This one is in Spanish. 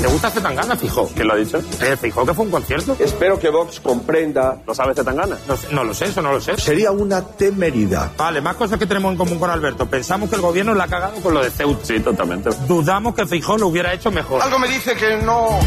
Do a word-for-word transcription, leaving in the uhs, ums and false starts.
¿Te gusta Zetangana, Feijóo? ¿Quién lo ha dicho? Eh, Feijóo, que fue un concierto. Espero que Vox comprenda. ¿Lo sabe Zetangana? No, no lo sé, eso no lo sé. Sería una temeridad. Vale, más cosas que tenemos en común con Alberto. Pensamos que el gobierno la ha cagado con lo de Ceuta. Sí, totalmente. Dudamos que Feijóo lo hubiera hecho mejor. Algo me dice que no...